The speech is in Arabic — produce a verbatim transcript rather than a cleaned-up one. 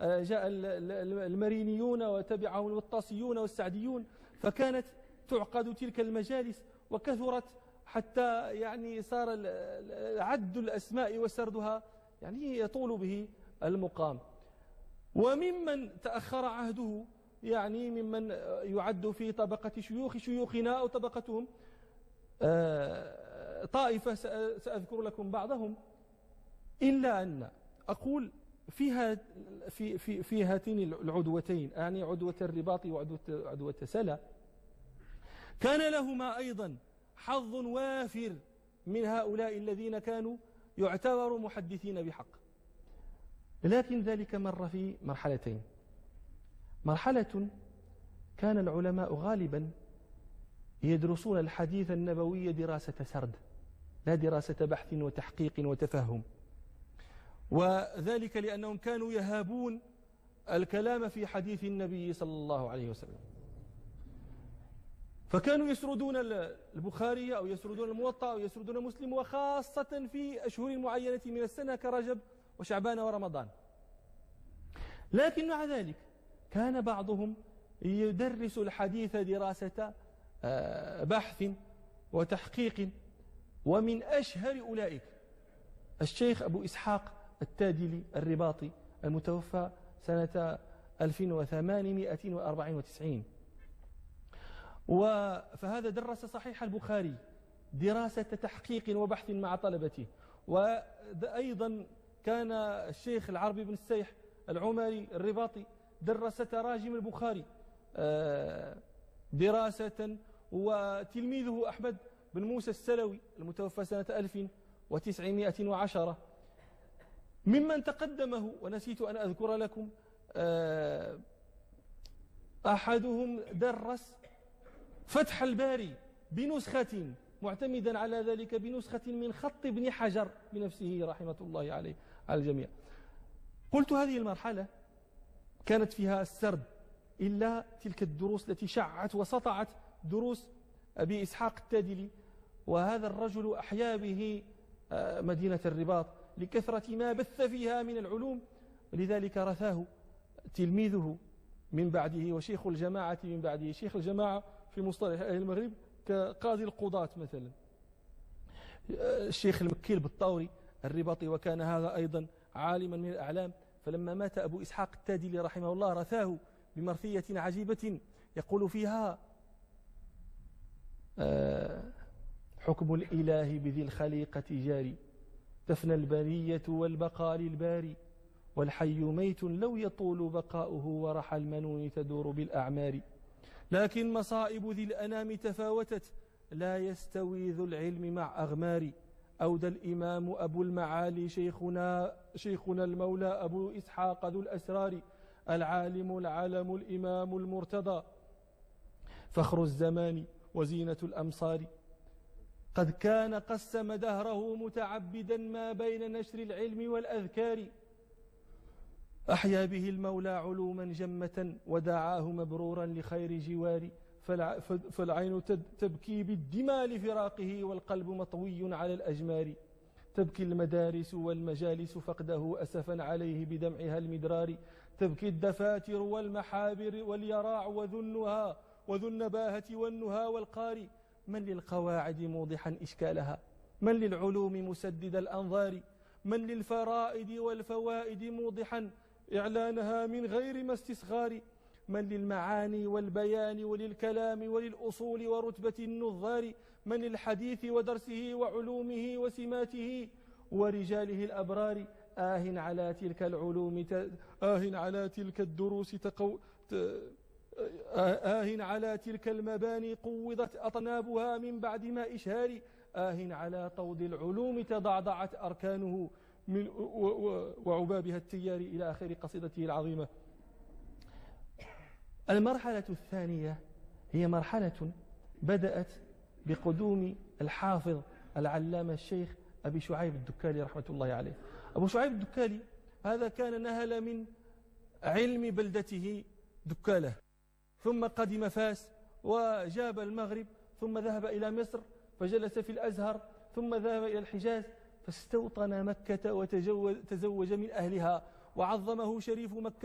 جاء المرينيون وتبعهم الوطاسيون والسعديون، فكانت تعقد تلك المجالس وكثرت حتى يعني صار عد الأسماء وسردها يعني يطول به المقام. وممن تأخر عهده يعني ممن يعد في طبقة شيوخ شيوخنا أو طبقتهم طائفة سأذكر لكم بعضهم، إلا أن أقول فيها في في في هاتين العدوتين، يعني عدوة الرباط وعدوة عدوة سلا، كان لهما أيضا حظ وافر من هؤلاء الذين كانوا يعتبروا محدثين بحق، لكن ذلك مر في مرحلتين. مرحلة كان العلماء غالبا يدرسون الحديث النبوي دراسة سرد، لا دراسة بحث وتحقيق وتفهم، وذلك لأنهم كانوا يهابون الكلام في حديث النبي صلى الله عليه وسلم، فكانوا يسردون البخاري أو يسردون الموطأ أو يسردون مسلم، وخاصة في أشهر معينة من السنة كرجب وشعبان ورمضان. لكن مع ذلك كان بعضهم يدرس الحديث دراسة بحث وتحقيق، ومن أشهر أولئك الشيخ أبو إسحاق التادلي الرباطي المتوفى سنة ألف وثمانمائة وأربعة وتسعين، فهذا درس صحيح البخاري دراسة تحقيق وبحث مع طلبته. وأيضا كان الشيخ العربي بن السيح العمري الرباطي درس تراجم البخاري دراسة، وتلميذه أحمد بن موسى السلوي المتوفى سنة ألف وتسعمائة وعشرة. ممن تقدمه ونسيت أن أذكر لكم أحدهم درس فتح الباري بنسخة معتمدا على ذلك بنسخة من خط ابن حجر بنفسه رحمة الله عليه على الجميع. قلت هذه المرحلة كانت فيها السرد، إلا تلك الدروس التي شعت وسطعت دروس أبي إسحاق التادلي، وهذا الرجل أحيا به مدينة الرباط لكثرة ما بث فيها من العلوم، ولذلك رثاه تلميذه من بعده وشيخ الجماعة من بعده. شيخ الجماعة في مصطلح أهل المغرب كقاضي القضاة مثلا الشيخ المكيل بالطوري الرباطي، وكان هذا أيضا عالما من الأعلام. فلما مات أبو إسحاق التادلي رحمه الله رثاه بمرثية عجيبة يقول فيها حكم الإله بذي الخليقة جاري، تفنى البرية والبقاء للباري، والحي ميت لو يطول بقاؤه، ورحى المنون تدور بالأعمار. لكن مصائب ذي الأنام تفاوتت، لا يستوي ذو العلم مع أغمار. أودى الإمام أبو المعالي شيخنا شيخنا المولى أبو إسحاق ذو الأسرار، العالم العلم الإمام المرتضى، فخر الزمان وزينة الأمصار. قد كان قسم دهره متعبدا ما بين نشر العلم والأذكار، أحيا به المولى علوما جمة، ودعاه مبرورا لخير جوار. فالعين تبكي بالدماء لفراقه، والقلب مطوي على الأجمار. تبكي المدارس والمجالس فقده، أسفا عليه بدمعها المدرار. تبكي الدفاتر والمحابر واليراع وذو النهى وذو النباهة والنهى والقار. من للقواعد موضحا إشكالها، من للعلوم مسدد الأنظار. من للفرائد والفوائد موضحا إعلانها من غير ما استصغار. من للمعاني والبيان وللكلام وللأصول ورتبة النظار. من للحديث ودرسه وعلومه وسماته ورجاله الأبرار. آه على تلك العلوم ت... آه على تلك الدروس تقو... ت... آه على تلك المباني قوضت أطنابها من بعد ما إشهار. آه على طود العلوم تضعضعت أركانه من و... و... وعبابها التيار، إلى آخر قصيدته العظيمة. المرحلة الثانية هي مرحلة بدأت بقدوم الحافظ العلامة الشيخ أبي شعيب الدكالي رحمة الله عليه. أبو شعيب الدكالي هذا كان نهل من علم بلدته دكالة، ثم قدم فاس وجاب المغرب، ثم ذهب إلى مصر فجلس في الأزهر، ثم ذهب إلى الحجاز فاستوطن مكة وتزوج من أهلها، وعظمه شريف مكة